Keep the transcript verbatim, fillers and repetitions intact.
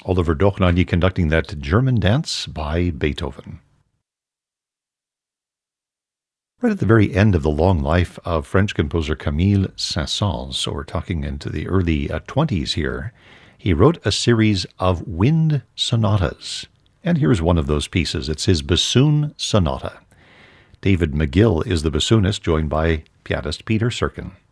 Oliver Dochnaghi conducting that German dance by Beethoven. Right at the very end of the long life of French composer Camille Saint-Saëns, so we're talking into the early uh, twenties here, he wrote a series of wind sonatas. And here's one of those pieces. It's his Bassoon Sonata. David McGill is the bassoonist, joined by pianist Peter Serkin.